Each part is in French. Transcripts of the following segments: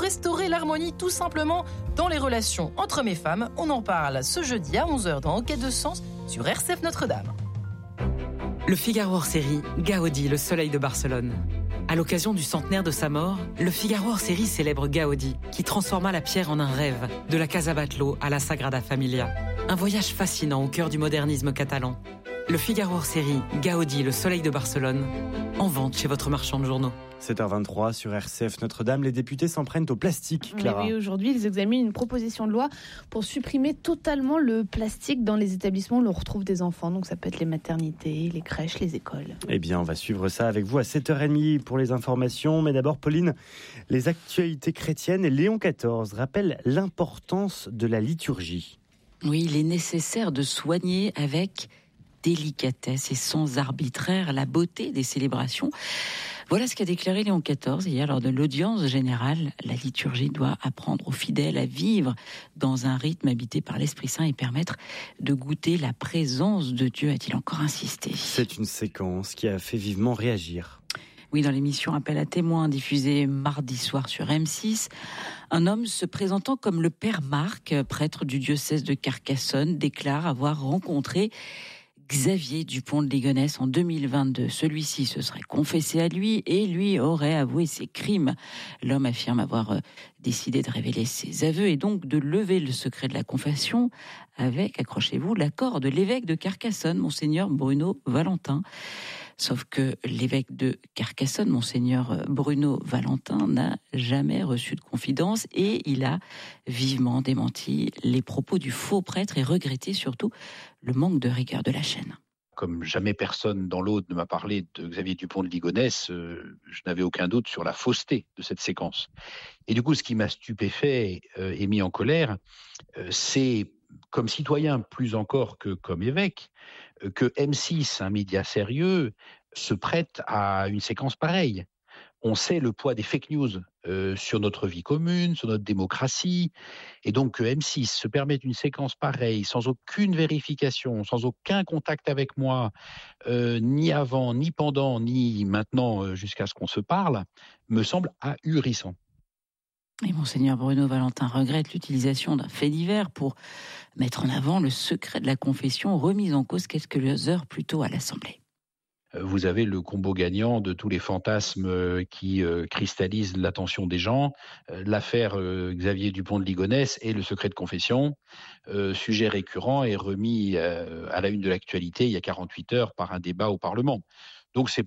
restaurer l'harmonie tout simplement dans les relations entre hommes et femmes. On en parle ce jeudi à 11h dans Enquête de sens sur RCF Notre-Dame. Le Figaro hors série, Gaudi, le soleil de Barcelone. À l'occasion du centenaire de sa mort, le Figaro hors série célèbre Gaudi, qui transforma la pierre en un rêve, de la Casa Batlló à la Sagrada Familia. Un voyage fascinant au cœur du modernisme catalan. Le Figaro hors série, Gaudi, le soleil de Barcelone, en vente chez votre marchand de journaux. 7h23 sur RCF Notre-Dame, les députés s'en prennent au plastique, Clara. Oui, aujourd'hui, ils examinent une proposition de loi pour supprimer totalement le plastique dans les établissements où l'on retrouve des enfants. Donc ça peut être les maternités, les crèches, les écoles. Eh bien, on va suivre ça avec vous à 7h30 pour les informations. Mais d'abord, Pauline, les actualités chrétiennes. Léon XIV rappelle l'importance de la liturgie. Oui, il est nécessaire de soigner avec délicatesse et sans arbitraire la beauté des célébrations. Voilà ce qu'a déclaré Léon XIV hier lors de l'audience générale. La liturgie doit apprendre aux fidèles à vivre dans un rythme habité par l'Esprit Saint et permettre de goûter la présence de Dieu, a-t-il encore insisté. C'est une séquence qui a fait vivement réagir. Oui, dans l'émission Appel à témoins diffusée mardi soir sur M6, un homme se présentant comme le père Marc, prêtre du diocèse de Carcassonne, déclare avoir rencontré Xavier Dupont de Ligonnès en 2022. Celui-ci se serait confessé à lui et lui aurait avoué ses crimes. L'homme affirme avoir décidé de révéler ses aveux et donc de lever le secret de la confession avec, accrochez-vous, l'accord de l'évêque de Carcassonne, Monseigneur Bruno Valentin. Sauf que l'évêque de Carcassonne, Monseigneur Bruno Valentin, n'a jamais reçu de confidence et il a vivement démenti les propos du faux prêtre et regretté surtout le manque de rigueur de la chaîne. Comme jamais personne dans l'Aude ne m'a parlé de Xavier Dupont de Ligonnès, je n'avais aucun doute sur la fausseté de cette séquence. Et du coup, ce qui m'a stupéfait et mis en colère, c'est, comme citoyen plus encore que comme évêque, que M6, un média sérieux, se prête à une séquence pareille. On sait le poids des fake news sur notre vie commune, sur notre démocratie, et donc que M6 se permette une séquence pareille, sans aucune vérification, sans aucun contact avec moi, ni avant, ni pendant, ni maintenant, jusqu'à ce qu'on se parle, me semble ahurissant. Et Monseigneur Bruno Valentin regrette l'utilisation d'un fait divers pour mettre en avant le secret de la confession remise en cause quelques heures plus tôt à l'Assemblée. Vous avez le combo gagnant de tous les fantasmes qui cristallisent l'attention des gens. L'affaire Xavier Dupont de Ligonnès et le secret de confession, sujet récurrent et remis à la une de l'actualité il y a 48 heures par un débat au Parlement. Donc ça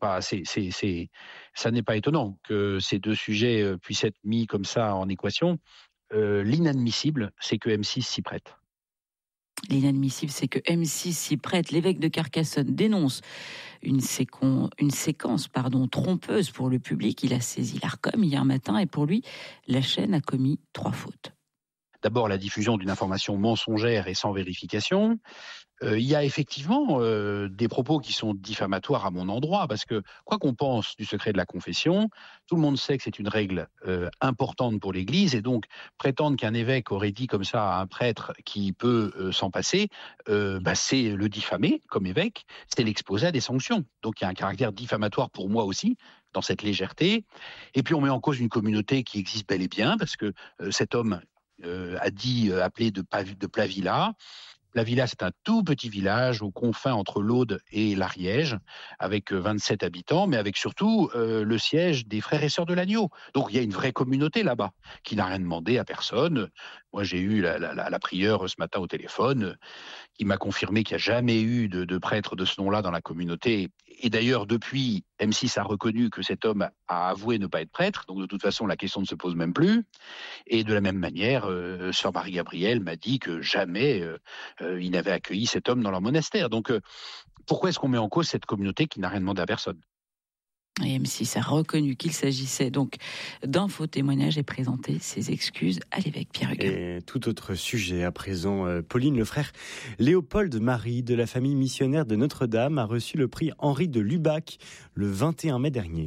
n'est pas étonnant que ces deux sujets puissent être mis comme ça en équation. L'inadmissible, c'est que M6 s'y prête. L'inadmissible, c'est que M6 s'y prête. L'évêque de Carcassonne dénonce une séquence trompeuse pour le public. Il a saisi l'Arcom hier matin et pour lui, la chaîne a commis 3 fautes. D'abord, la diffusion d'une information mensongère et sans vérification. Il y a effectivement des propos qui sont diffamatoires à mon endroit, parce que quoi qu'on pense du secret de la confession, tout le monde sait que c'est une règle importante pour l'Église, et donc prétendre qu'un évêque aurait dit comme ça à un prêtre qui peut s'en passer, c'est le diffamer comme évêque, c'est l'exposer à des sanctions. Donc il y a un caractère diffamatoire pour moi aussi, dans cette légèreté. Et puis on met en cause une communauté qui existe bel et bien, parce que cet homme a dit appelé de Plavilla. Plavilla, c'est un tout petit village aux confins entre l'Aude et l'Ariège, avec 27 habitants, mais avec surtout le siège des frères et sœurs de l'Agneau. Donc il y a une vraie communauté là-bas, qui n'a rien demandé à personne. Moi, j'ai eu la prieure ce matin au téléphone, qui m'a confirmé qu'il n'y a jamais eu de prêtre de ce nom-là dans la communauté. Et d'ailleurs, depuis, M6 a reconnu que cet homme a avoué ne pas être prêtre, donc de toute façon, la question ne se pose même plus. Et de la même manière, sœur Marie-Gabrielle m'a dit que jamais ils n'avaient accueilli cet homme dans leur monastère. Donc, pourquoi est-ce qu'on met en cause cette communauté qui n'a rien demandé à personne ? Et M6 a reconnu qu'il s'agissait donc d'un faux témoignage et présenté ses excuses à l'évêque Pierre Huguin. Et tout autre sujet à présent, Pauline, le frère Léopold Marie de la famille missionnaire de Notre-Dame a reçu le prix Henri de Lubac le 21 mai dernier.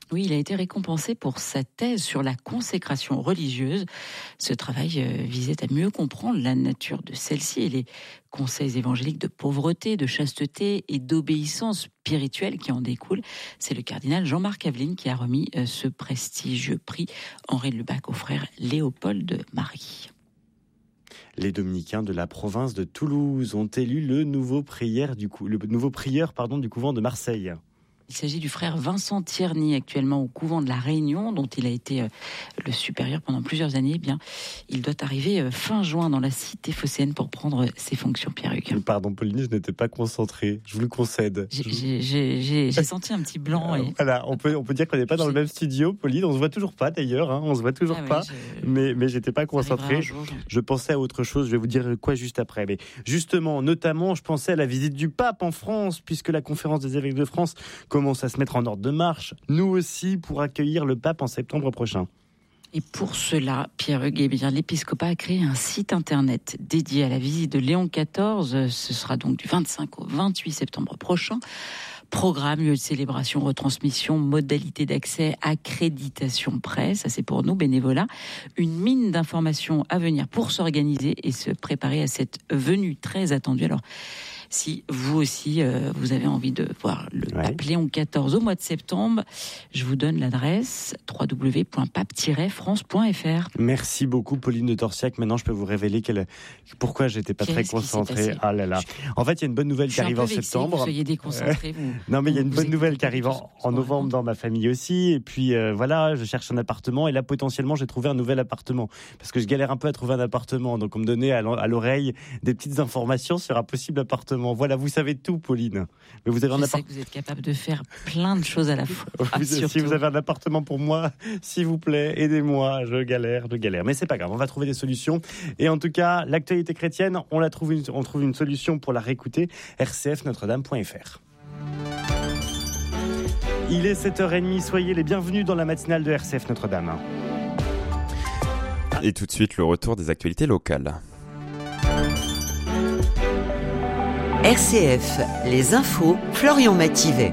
Oui, il a été récompensé pour sa thèse sur la consécration religieuse. Ce travail visait à mieux comprendre la nature de celle-ci et les conseils évangéliques de pauvreté, de chasteté et d'obéissance spirituelle qui en découlent. C'est le cardinal Jean-Marc Aveline qui a remis ce prestigieux prix Henri Lebac au frère Léopold Marie. Les dominicains de la province de Toulouse ont élu le nouveau prieur du couvent de Marseille. Il s'agit du frère Vincent Tierney, actuellement au couvent de la Réunion, dont il a été le supérieur pendant plusieurs années. Eh bien, il doit arriver fin juin dans la cité phocéenne pour prendre ses fonctions, Pierre-Hugues. Pardon, Pauline, je n'étais pas concentré. Je vous le concède. J'ai senti un petit blanc. Voilà, on peut dire qu'on n'est pas dans le même studio, Pauline. On se voit toujours pas, d'ailleurs. On se voit toujours pas. Mais j'étais pas concentré. Je pensais à autre chose. Je vais vous dire quoi juste après. Mais justement, notamment, je pensais à la visite du pape en France, puisque la conférence des évêques de France commence à se mettre en ordre de marche, nous aussi, pour accueillir le pape en septembre prochain. Et pour cela, Pierre-Hugues, l'épiscopat a créé un site internet dédié à la visite de Léon XIV. Ce sera donc du 25 au 28 septembre prochain. Programme, lieu de célébration, retransmission, modalité d'accès, accréditation presse, ça c'est pour nous, bénévolat. Une mine d'informations à venir pour s'organiser et se préparer à cette venue très attendue. Alors, si vous aussi, vous avez envie de voir le pape Léon XIV au mois de septembre, je vous donne l'adresse www.pape-france.fr. Merci beaucoup, Pauline de Torsiac. Maintenant, je peux vous révéler pourquoi j'étais pas très concentré. Ah là là. En fait, il y a une bonne nouvelle qui arrive en septembre. Vous soyez déconcentré. Non, mais il y a une bonne nouvelle qui arrive en novembre dans ma famille aussi. Et puis voilà, je cherche un appartement. Et là, potentiellement, j'ai trouvé un nouvel appartement. Parce que je galère un peu à trouver un appartement. Donc, on me donnait à l'oreille des petites informations sur un possible appartement. Voilà, vous savez tout, Pauline. Mais vous avez je sais que vous êtes capable de faire plein de choses à la fois. Si vous avez un appartement pour moi, s'il vous plaît, aidez-moi. Je galère. Mais c'est pas grave, on va trouver des solutions. Et en tout cas, l'actualité chrétienne, on trouve une solution pour la réécouter. rcfnotredame.fr. Il est 7h30, soyez les bienvenus dans la matinale de RCF Notre-Dame. Et tout de suite, le retour des actualités locales. RCF, les infos, Florian Mathivet.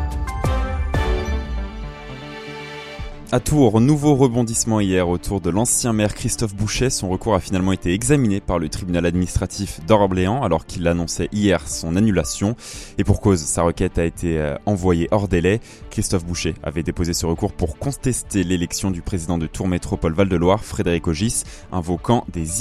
À Tours, nouveau rebondissement hier autour de l'ancien maire Christophe Bouchet. Son recours a finalement été examiné par le tribunal administratif d'Orléans alors qu'il annonçait hier son annulation. Et pour cause, sa requête a été envoyée hors délai. Christophe Bouchet avait déposé ce recours pour contester l'élection du président de Tours Métropole Val-de-Loire, Frédéric Ogis, invoquant des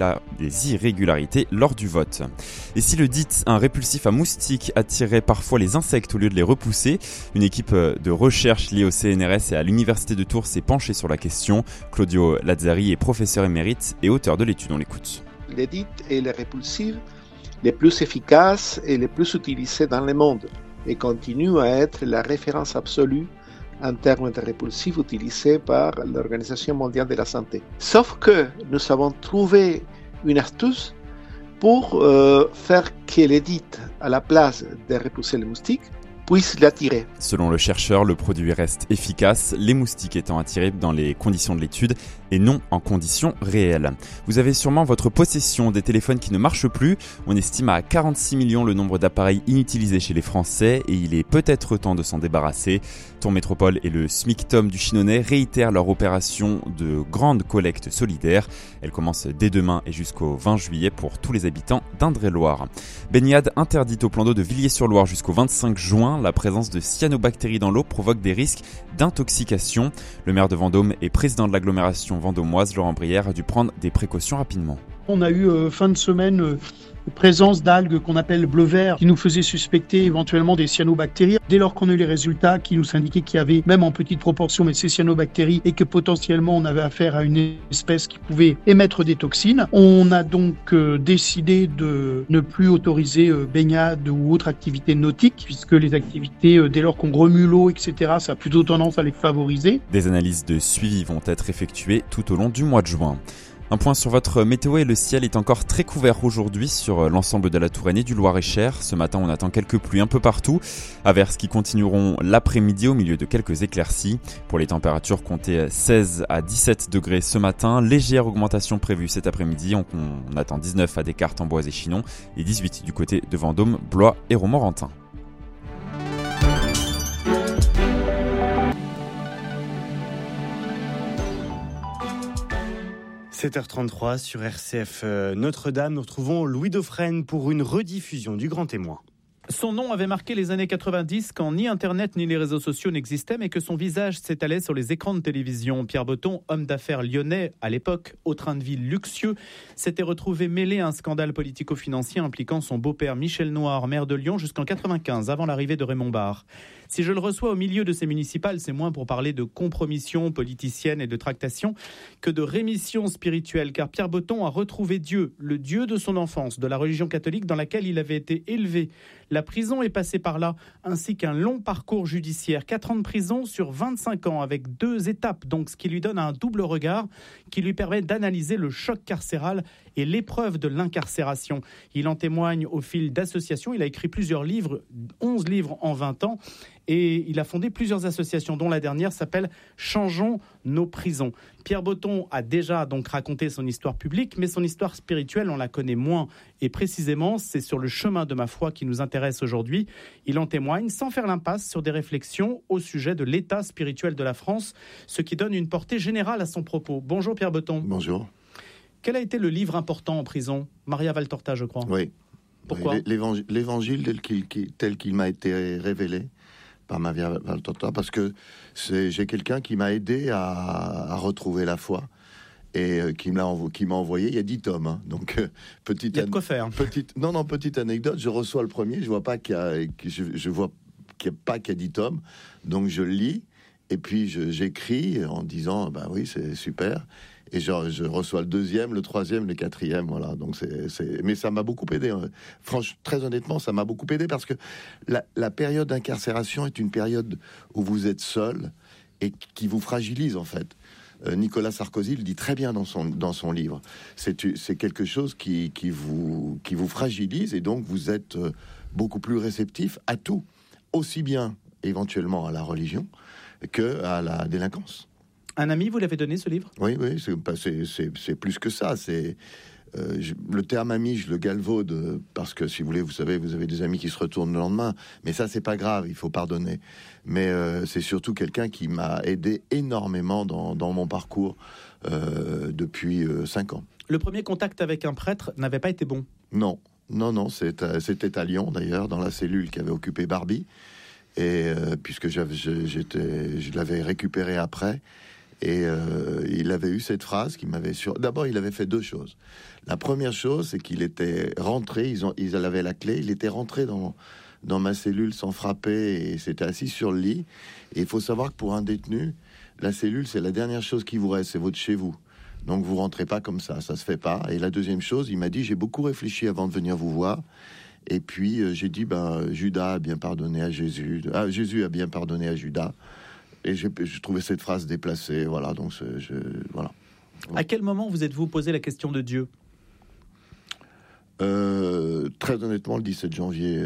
irrégularités lors du vote. Et si le dit un répulsif à moustiques attirait parfois les insectes au lieu de les repousser, une équipe de recherche liée au CNRS et à l'université de Tours s'est penché sur la question. Claudio Lazzari est professeur émérite et auteur de l'étude. On l'écoute. Les DIT et les répulsifs les plus efficaces et les plus utilisés dans le monde et continuent à être la référence absolue en termes de répulsifs utilisés par l'Organisation mondiale de la santé. Sauf que nous avons trouvé une astuce pour faire que les DIT, à la place de repousser les moustiques, puisse l'attirer. Selon le chercheur, le produit reste efficace, les moustiques étant attirés dans les conditions de l'étude et non en conditions réelles. Vous avez sûrement en votre possession des téléphones qui ne marchent plus. On estime à 46 millions le nombre d'appareils inutilisés chez les Français et il est peut-être temps de s'en débarrasser. Tours Métropole et le SMICTOM du Chinonais réitèrent leur opération de grande collecte solidaire. Elle commence dès demain et jusqu'au 20 juillet pour tous les habitants d'Indre-et-Loire. Baignade interdite au plan d'eau de Villiers-sur-Loire jusqu'au 25 juin. La présence de cyanobactéries dans l'eau provoque des risques d'intoxication. Le maire de Vendôme et président de l'agglomération vendômoise, Laurent Brière, a dû prendre des précautions rapidement. On a eu fin de semaine présence d'algues qu'on appelle bleu-vert qui nous faisaient suspecter éventuellement des cyanobactéries. Dès lors qu'on a eu les résultats qui nous indiquaient qu'il y avait, même en petite proportion, mais ces cyanobactéries et que potentiellement on avait affaire à une espèce qui pouvait émettre des toxines, on a donc décidé de ne plus autoriser baignade ou autre activité nautique puisque les activités, dès lors qu'on remue l'eau, etc., ça a plutôt tendance à les favoriser. Des analyses de suivi vont être effectuées tout au long du mois de juin. Un point sur votre météo et le ciel est encore très couvert aujourd'hui sur l'ensemble de la Touraine et du Loir-et-Cher. Ce matin, on attend quelques pluies un peu partout. Averses qui continueront l'après-midi au milieu de quelques éclaircies. Pour les températures, comptez 16 à 17 degrés ce matin. Légère augmentation prévue cet après-midi. On attend 19 à Descartes, Amboise et Chinon et 18 du côté de Vendôme, Blois et Romorantin. 7h33 sur RCF Notre-Dame. Nous retrouvons Louis Dauphren pour une rediffusion du Grand Témoin. Son nom avait marqué les années 90 quand ni Internet ni les réseaux sociaux n'existaient, mais que son visage s'étalait sur les écrans de télévision. Pierre Botton, homme d'affaires lyonnais à l'époque, au train de vie luxueux, s'était retrouvé mêlé à un scandale politico-financier impliquant son beau-père Michel Noir, maire de Lyon, jusqu'en 95, avant l'arrivée de Raymond Barre. Si je le reçois au milieu de ces municipales, c'est moins pour parler de compromission politicienne et de tractation que de rémission spirituelle, car Pierre Botton a retrouvé Dieu, le Dieu de son enfance, de la religion catholique dans laquelle il avait été élevé. La prison est passée par là, ainsi qu'un long parcours judiciaire. 4 ans de prison sur 25 ans, avec 2 étapes, donc ce qui lui donne un double regard qui lui permet d'analyser le choc carcéral et l'épreuve de l'incarcération. Il en témoigne au fil d'associations. Il a écrit plusieurs livres, 11 livres en 20 ans. Et il a fondé plusieurs associations, dont la dernière s'appelle « Changeons nos prisons ». Pierre Botton a déjà donc raconté son histoire publique, mais son histoire spirituelle, on la connaît moins. Et précisément, c'est sur le chemin de ma foi qui nous intéresse aujourd'hui. Il en témoigne sans faire l'impasse sur des réflexions au sujet de l'état spirituel de la France, ce qui donne une portée générale à son propos. Bonjour Pierre Botton. Bonjour. Quel a été le livre important en prison ? Maria Valtorta, je crois. Oui. Pourquoi ? L'évangile tel qu'il m'a été révélé par Maria Valtorta, parce que j'ai quelqu'un qui m'a aidé à retrouver la foi et qui m'a envoyé. Il y a 10 tomes, hein, donc petite. Il y a de quoi faire. Petite anecdote. Je reçois le premier, je vois pas qu'il y a 10 tomes, donc je le lis et puis j'écris en disant bah oui, c'est super. Et je reçois le 2e, le 3e, le 4e, voilà. Donc mais ça m'a beaucoup aidé. Hein. Franchement, très honnêtement, ça m'a beaucoup aidé parce que la période d'incarcération est une période où vous êtes seul et qui vous fragilise en fait. Nicolas Sarkozy le dit très bien dans son livre. C'est quelque chose qui vous fragilise et donc vous êtes beaucoup plus réceptif à tout, aussi bien éventuellement à la religion que à la délinquance. Un ami vous l'avez donné, ce livre ? Oui, c'est plus que ça. Le terme ami, je le galvaude parce que, si vous voulez, vous savez, vous avez des amis qui se retournent le lendemain. Mais ça, c'est pas grave, il faut pardonner. Mais c'est surtout quelqu'un qui m'a aidé énormément dans mon parcours depuis 5 ans. Le premier contact avec un prêtre n'avait pas été bon ? Non, c'était à Lyon, d'ailleurs, dans la cellule qu'avait occupée Barbie. Et puisque je l'avais récupéré après... Et il avait eu cette phrase qui m'avait D'abord, il avait fait 2 choses. La première chose, c'est qu'il était rentré, ils avaient la clé, il était rentré dans ma cellule sans frapper et s'était assis sur le lit. Et il faut savoir que pour un détenu, la cellule, c'est la dernière chose qui vous reste, c'est votre chez vous. Donc vous rentrez pas comme ça se fait pas. Et la deuxième chose, il m'a dit, j'ai beaucoup réfléchi avant de venir vous voir. Et puis j'ai dit, Judas a bien pardonné à Jésus. Jésus a bien pardonné à Judas. Et j'ai trouvé cette phrase déplacée, voilà, donc voilà. À quel moment vous êtes-vous posé la question de Dieu ? Très honnêtement, le 17 janvier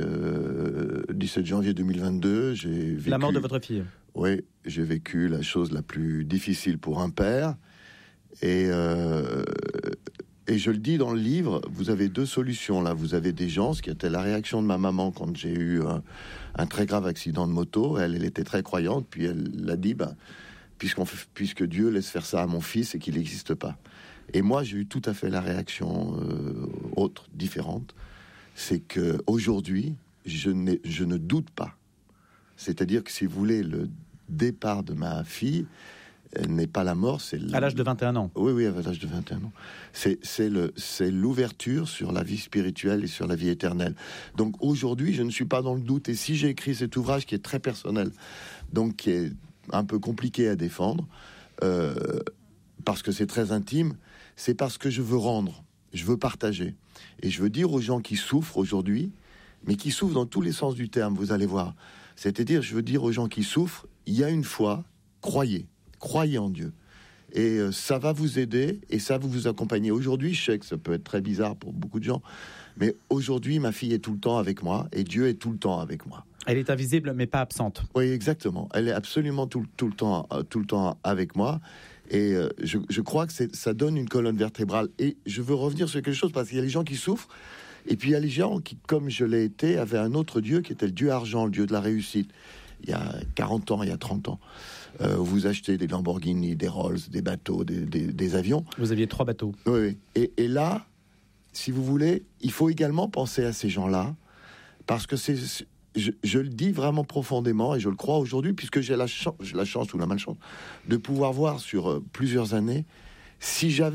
2022, j'ai vécu... La mort de votre fille ? Oui, j'ai vécu la chose la plus difficile pour un père. Et je le dis dans le livre, vous avez 2 solutions, là. Vous avez des gens, ce qui était la réaction de ma maman quand j'ai eu un très grave accident de moto. Elle était très croyante, puis elle a dit, puisque Dieu laisse faire ça à mon fils et qu'il n'existe pas. Et moi, j'ai eu tout à fait la réaction autre, différente. C'est qu'aujourd'hui, je ne doute pas. C'est-à-dire que, si vous voulez, le départ de ma fille n'est pas la mort, c'est... À l'âge de 21 ans. Oui, à l'âge de 21 ans. C'est l'ouverture sur la vie spirituelle et sur la vie éternelle. Donc aujourd'hui, je ne suis pas dans le doute. Et si j'ai écrit cet ouvrage qui est très personnel, donc qui est un peu compliqué à défendre, parce que c'est très intime, c'est parce que je veux rendre, je veux partager. Et je veux dire aux gens qui souffrent aujourd'hui, mais qui souffrent dans tous les sens du terme, vous allez voir. C'est-à-dire, je veux dire aux gens qui souffrent, il y a une foi, croyez en Dieu. Et ça va vous aider et ça va vous accompagner. Aujourd'hui, je sais que ça peut être très bizarre pour beaucoup de gens, mais aujourd'hui, ma fille est tout le temps avec moi et Dieu est tout le temps avec moi. Elle est invisible, mais pas absente. Oui, exactement. Elle est absolument tout le temps avec moi. Et je crois que ça donne une colonne vertébrale. Et je veux revenir sur quelque chose, parce qu'il y a les gens qui souffrent, et puis il y a les gens qui, comme je l'ai été, avaient un autre Dieu qui était le Dieu argent, le Dieu de la réussite. il y a 40 ans, il y a 30 ans. Vous achetez des Lamborghini, des Rolls, des bateaux, des avions. Vous aviez 3 bateaux. Oui. Et là, si vous voulez, il faut également penser à ces gens-là, parce que je le dis vraiment profondément, et je le crois aujourd'hui, puisque j'ai la chance ou la malchance de pouvoir voir sur plusieurs années, si j'avais